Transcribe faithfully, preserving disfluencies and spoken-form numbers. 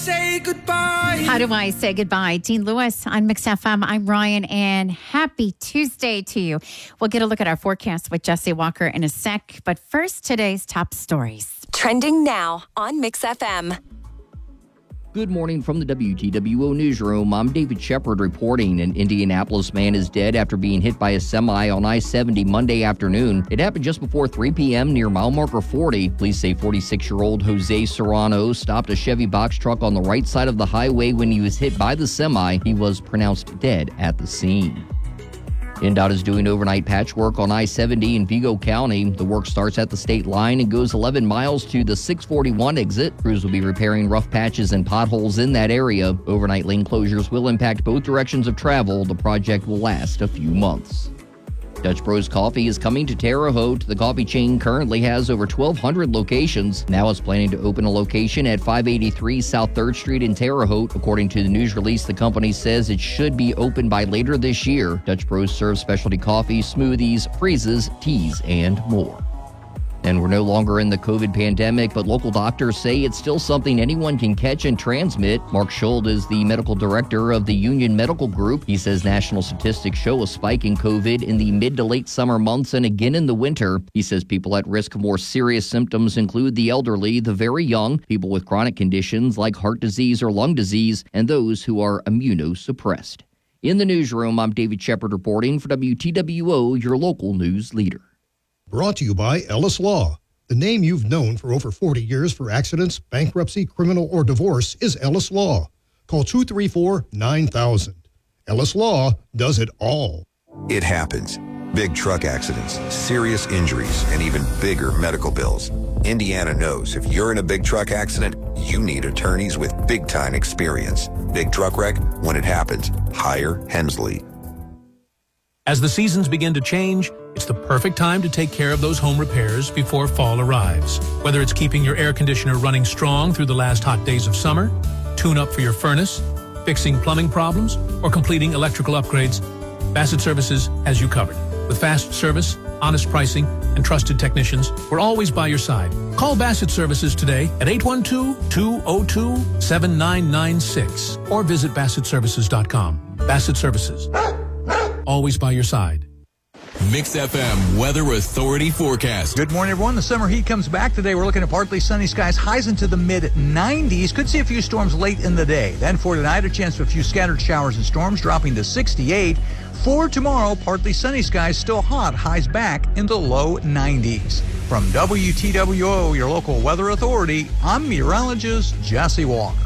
say goodbye? How do I say goodbye? Dean Lewis on Mix F M. I'm Ryan, and happy Tuesday to you. We'll get a look at our forecast with Jesse Walker in a sec. But first, today's top stories. Trending now on Mix F M. Good morning from the W T W O newsroom. I'm David Shepard reporting. An Indianapolis man is dead after being hit by a semi on I seventy Monday afternoon. It happened just before three p.m. near mile marker forty. Police say forty-six-year-old Jose Serrano stopped a Chevy box truck on the right side of the highway when he was hit by the semi. He was pronounced dead at the scene. N D O T is doing overnight patchwork on I seventy in Vigo County. The work starts at the state line and goes eleven miles to the six forty-one exit. Crews will be repairing rough patches and potholes in that area. Overnight lane closures will impact both directions of travel. The project will last a few months. Dutch Bros Coffee is coming to Terre Haute. The coffee chain currently has over twelve hundred locations. Now it's planning to open a location at five eighty-three South third Street in Terre Haute. According to the news release, the company says it should be open by later this year. Dutch Bros serves specialty coffee, smoothies, freezes, teas, and more. And we're no longer in the COVID pandemic, but local doctors say it's still something anyone can catch and transmit. Mark Schuld is the medical director of the Union Medical Group. He says national statistics show a spike in COVID in the mid to late summer months and again in the winter. He says people at risk of more serious symptoms include the elderly, the very young, people with chronic conditions like heart disease or lung disease, and those who are immunosuppressed. In the newsroom, I'm David Shepard reporting for W T W O, your local news leader. Brought to you by Ellis Law. The name you've known for over forty years for accidents, bankruptcy, criminal, or divorce is Ellis Law. Call two three four, nine thousand. Ellis Law does it all. It happens. Big truck accidents, serious injuries, and even bigger medical bills. Indiana knows if you're in a big truck accident, you need attorneys with big-time experience. Big truck wreck, when it happens, hire Hensley. As the seasons begin to change, it's the perfect time to take care of those home repairs before fall arrives. Whether it's keeping your air conditioner running strong through the last hot days of summer, tune up for your furnace, fixing plumbing problems, or completing electrical upgrades, Bassett Services has you covered. With fast service, honest pricing, and trusted technicians, we're always by your side. Call Bassett Services today at eight one two, two zero two, seven nine nine six or visit bassett services dot com. Bassett Services. Always by your side. Mix F M Weather Authority forecast. Good morning, everyone. The summer heat comes back today. We're looking at partly sunny skies, highs into the mid nineties. Could see a few storms late in the day. Then for tonight, a chance for a few scattered showers and storms, dropping to sixty-eight. For tomorrow, partly sunny skies, still hot, highs back in the low nineties. From W T W O, your local weather authority, I'm meteorologist Jesse Walker.